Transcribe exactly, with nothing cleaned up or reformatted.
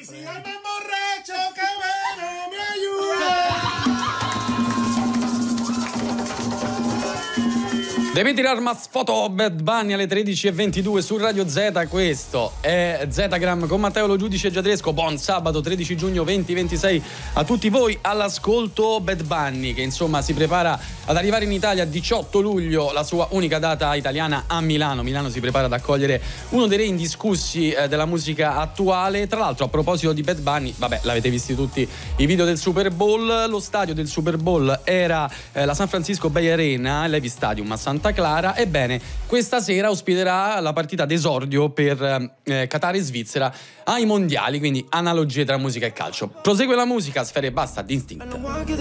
si llama borracho que bueno me ayuda. Devi tirar mas foto Bad Bunny alle tredici e ventidue su Radio Z. Questo è Zetagram con Matteo Lo Giudice Giadresco. Buon sabato tredici giugno duemilaventisei a tutti voi all'ascolto. Bad Bunny che insomma si prepara ad arrivare in Italia diciotto luglio, la sua unica data italiana a Milano. Milano si prepara ad accogliere uno dei re indiscussi eh, della musica attuale. Tra l'altro, a proposito di Bad Bunny, vabbè, l'avete visti tutti i video del Super Bowl. Lo stadio del Super Bowl era eh, la San Francisco Bay Arena, Levi Stadium a Santa Clara. Ebbene, questa sera ospiterà la partita d'esordio per eh, Qatar e Svizzera ai mondiali, quindi analogie tra musica e calcio. Prosegue la musica, Sfere e Basta, d'Instinct.